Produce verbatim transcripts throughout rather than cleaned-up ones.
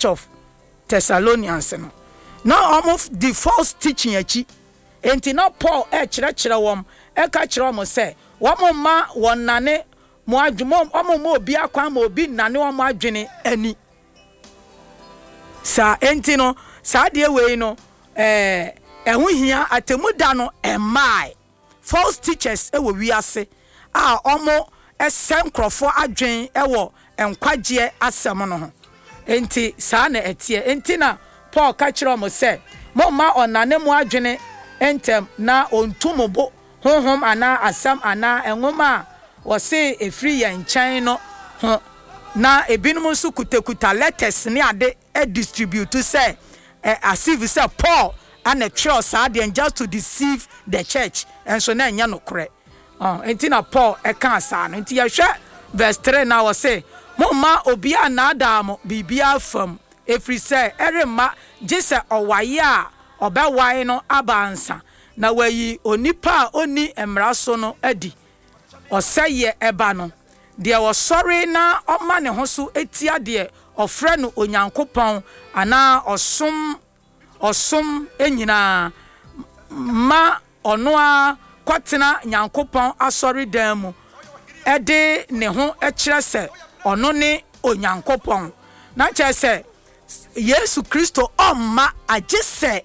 of Thessalonians no now almost the false teaching achi enti na Paul e kire kire wom e ka kire wom say wom ma wonane mo adwemo wom ma obi akwa ma obi nane wom adwene ani sa enti no sa de we no eh ehu hia atemuda no emai false teachers e wo wiase a omo esen krofo adwen e wo enkwagye asem no ho enti sa na etie enti na Paul ka kire mo say mo ma onane mo adwene entem na ontumbo honhom ana asam ana enwoma wo se efri ye nkyɛn no ho na ebinum so kutakuta letters ne ade e distribute say eh, as if say Paul and a trust and just to deceive the church and so na nya no kore oh enti na Paul e kan asa no enti ya hwɛ verse three na wo say mo ma obi ana adam bibia fam efri say erema gise owaye a obewaye no abansa na wayi onipa oni emra so no adi oseye eba no de wo sorry na oma ne ho so etia de ofre no onyankopon ana osom osom enyina ma ono a kwatena nyankopon asori dan mu ede ne ho e kire se ono ne onyankopon na kire se Yesu Kristo omma agese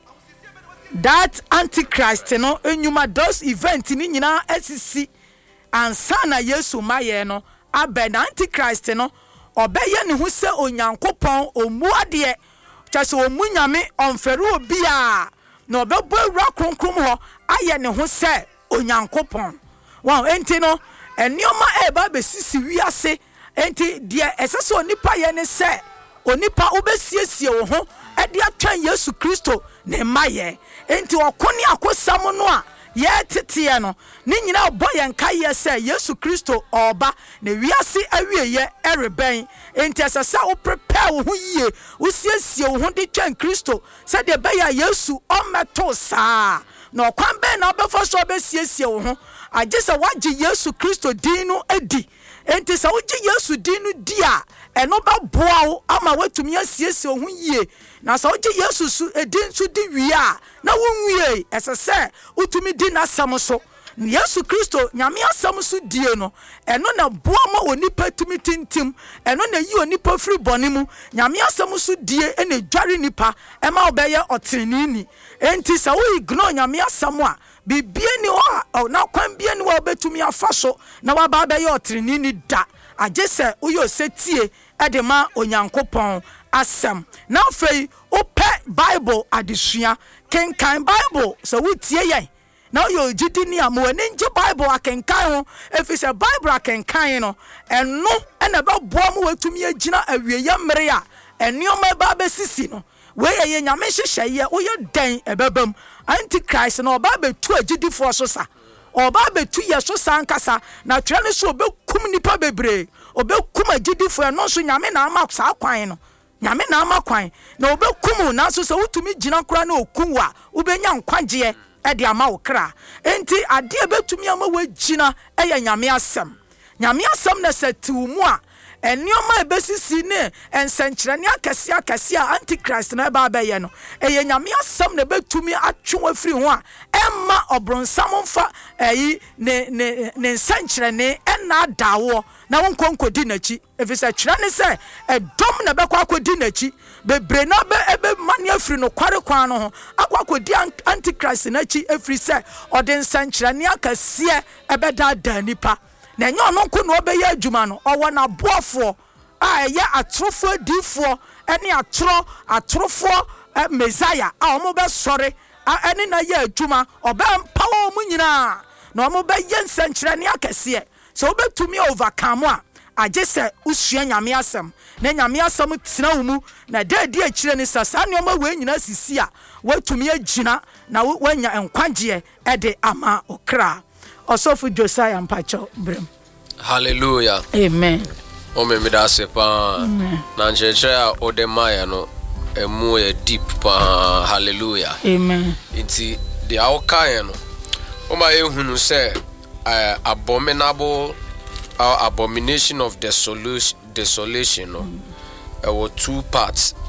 that antichrist no enyuma those event ni nyina asisi ansa na Yesu maye no abe na antichrist no obeye ne ho se onyankopon omuade chase omunyame onfere obi a na obebo awura kronkrom ho aye ne ho se onyankopon wow enti no enioma eba besisi wiase enti de esese onipa ye ne se onipa obesiesie wo ho ede atwan Yesu Kristo ne maye enti okoni akosam no a ye tete no ni nyina obo ye nka ye se Yesu Kristo oba na wiase awieye ereben enti asasa wo prepare wo yie wo siesie wo ho de twan Kristo se de be ya Yesu ometo saa na okwan be na obefo so obesiesie wo ho agese waje Yesu Kristo din no edi enti sa wo je Yesu din no di a eno ba boa wo ama watumi asiesie wo ho yie na sa wo je Yesu su edin su di wi a na wo nwie esese utumi di na sam so Yesu Kristo nyame asam so die no eno na boa ma onipa tumi tintim eno na yi onipa firi bone mu nyame asam so die ene dware nipa e ma obeye otenini enti sa wo ignore nyame asam a bibie ni ho na kwan bie ni wo betumi afa so na wa ba beye otenini da agese uyo setie edema onyankopon asem na fei ope Bible adesua kenkan Bible so wutie yen na yo gidi ni amo nje Bible akenkan ho efise Bible akenkan no eno ena be boa mo watumi agina awieye mmere a enioma ba besisi no we ye nyame hyehyeye oye den ebebam antichrist no ba betu agidi fo so sa oba betu ye so sankasa na twere ne so obekum nipa bebre obekum agidi fo no so nyame na ama sa kwan no nyame na ama kwan na obekum na so so utumi gina kura na okunwa ubenya nkwagye e de ama okra enti ade betumi ama wagina eye nyame asem nyame asem na setimu a enioma ebesisi ne ensenkyerene akase akase a antichrist na ba ba ye no eye nyame asem na betumi atwe afiri ho a emma obronsam mfa eyi ne ne ne ensenkyerene ena dawo na wonkonkodi nachi efisa kyerene se edom na bekwa akodi nachi bebre na be ebe mani afiri no kware kwan no ho akwakodi antichrist nachi afiri se ode ensenkyerene akase ebeda da nipa na nyo no nko no obeye adwuma no owo na boafo a eye atrofo difo ene atro atrofo Messiah a omo be sore ene na ye adwuma obe mpawo mu nyina na omo be ye nsankyere ne akese so obetumi overcome a agese usua nyame asem na nyame asem tena wo mu na dedi akire ne sasa ne omo we nyina sisi a watumi agina na wanya enkwagye ede ama okra Osofu Josiah Mpacho Brem. Hallelujah. Amen. O me me da se pa na ncheche a odemaya no emu e deep pa. Hallelujah. Amen. Iti the awkaye no o ma ehunu se uh, abominable uh, abomination of desolation desolation no mm. uh, were two parts